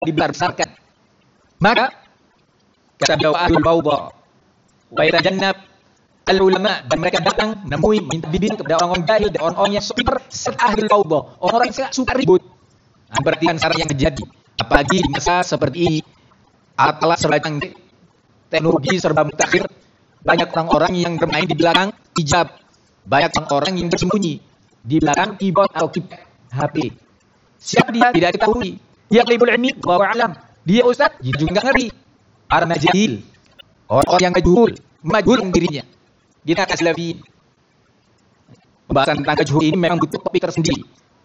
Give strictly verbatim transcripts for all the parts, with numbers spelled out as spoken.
dibesarkan. Maka kata beliau ahlul fawdha wa yatajannab al-ulama, dan mereka datang menemui minta bimbing kepada orang-orang jahil dan orang-orang yang super serta ahlul fawdha, orang-orang yang suka ribut. Nah, berarti kan sekarang yang terjadi, apalagi di masa seperti ini, alat-alat serba canggih, teknologi serba mutakhir, banyak orang-orang yang bermain di belakang hijab, banyak orang-orang yang bersembunyi di belakang keyboard atau keypad H P. Siapa dia? Tidak diketahui. Dia talibul ilmi, wallahu a'lam. Dia ustaz, dia juga enggak ngerti. Karena jahil, orang-orang yang majhul, majhul dirinya. Dia akan salafi. Pembahasan tentang kejhul ini memang butuh topik tersendiri.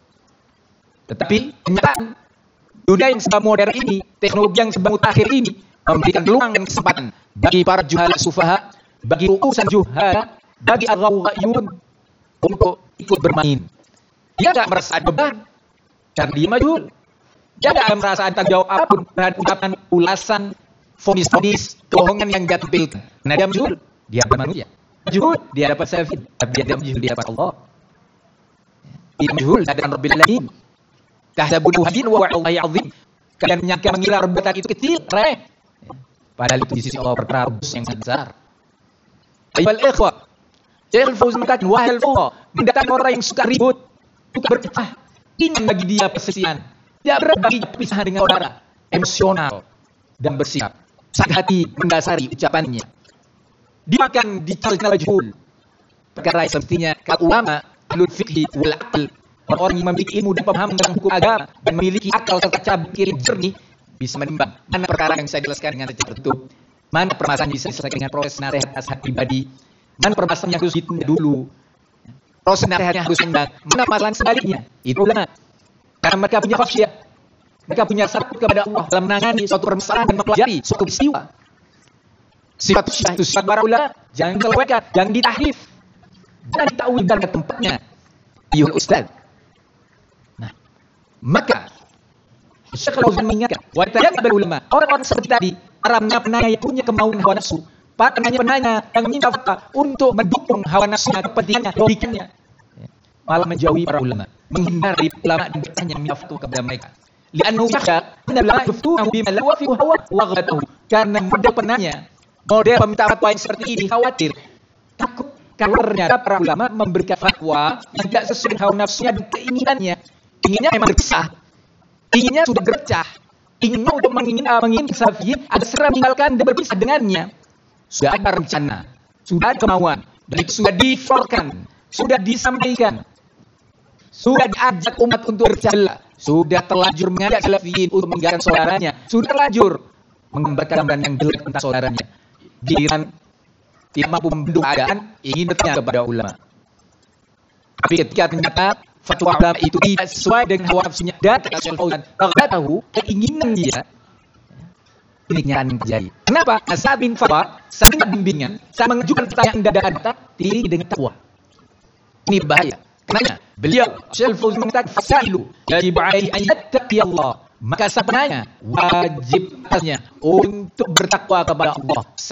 Tetapi kenyataan dunia yang serba modern ini, teknologi yang serba mutakhir ini memberikan peluang dan kesempatan bagi para juhala sufaha, bagi ru'usan juhala, bagi al-ghawiyun untuk ikut bermain. Dia tidak merasa ada beban karena dia majhul. Dia tidak merasa ada tanggung jawab apapun terhadap ucapan, ulasan, fonis-fonis, kebohongan yang dia tampilkan. Karena dia majhul, dia adalah manusia. Majhul, dia dapat salafin, tapi dia tidak majhul, dia dapat Allah. Dia majhul, dia adalah Rabbil Alamin. Tahsabuhu hadin wa wa'allahi azim. Kalian menyangka mengira perbuatan itu kecil, remeh. Padahal itu di sisi Allah perkara yang sangat besar. Ayyuhal ikhwah, Syekh Al-Fauzan mengatakan, wahai al-fawdha, mendatangkan orang yang suka ribut, suka berpecah, ingin bagi dia persisian, dia berat bagi perpisahan dengan saudara, emosional dan bersikap sakit hati mendasari ucapannya. Dia akan dicari majhul. Perkara yang semestinya kaum ulama, ahlul fiqhi wal aql, orang yang memiliki ilmu dan pemahaman tentang hukum agama dan memiliki akal serta cara berpikir yang jernih, bisa menimbang mana perkara yang bisa dijelaskan dengan secara tertutup, mana permasalahan bisa diselesaikan dengan proses nasihat nasihat pribadi, mana permasalahan yang harus ditunda dulu, proses nasihatnya harus panjang, mana masalah sebaliknya. Itu ulama. Karena mereka punya khasyiah, mereka punya takut kepada Allah dalam menangani suatu permasalahan dan mempelajari suatu peristiwa. Sifat khasyiah itu sifat para ulama, jangan dilewatkan, jangan ditahrif, jangan ditakwil dari tempatnya. Ayuh Ustaz. Nah, maka Syekh Al-Fauzan mengingatkan, wa tayammul ulama, orang-orang seperti tadi, para penanya yang punya kemauan hawa nafsu, para penanya-penanya yang meminta fatwa untuk mendukung hawa nafsunya, kepentingannya, logikanya, malah menjauhi para ulama, menghindari ulama dan bertanya meminta fatwa kepada mereka. Li'annahu yakhsha anna ulama yuftunahu bima la yuwafiqu hawa wa ghadatuhu. Karena model penanya, model peminta fatwa yang seperti ini khawatir, takut kalau ternyata para ulama memberikan fatwa yang tidak sesuai hawa nafsunya dan keinginannya. Inginnya memang berpisah, inginnya sudah gercah, inginnya untuk mengingin uh, mengingin salafiyin ada segera meninggalkan dan berpisah dengannya. Sudah ada rencana, sudah ada kemauan, dan itu sudah diforkan, sudah disampaikan, sudah diajak umat untuk bercela, sudah terlanjur mengajak salafiyin untuk menggalang saudaranya, sudah terlanjur menggambarkan gambaran yang jelek tentang saudaranya. Giliran tidak mampu membendung keadaan, ingin bertanya kepada ulama. Tapi ketika ternyata fatwa ulama itu tidak sesuai dengan hawa nafsunya dan kata Syekh Al-Fauzan, tidak tahu keinginan dia, ini kenyataan yang terjadi. Kenapa? Nah, saat bin fatwa, saat bin bimbingan, saat mengajukan pertanyaan dadakan kata, diiringi dengan takwa. Ini bahaya. Kenapa? Beliau Syekh Al-Fauzan mengatakan, fasailu yajib alaihi an yattaqi Allah. Maka siapa penanya wajib atasnya untuk bertakwa kepada Allah.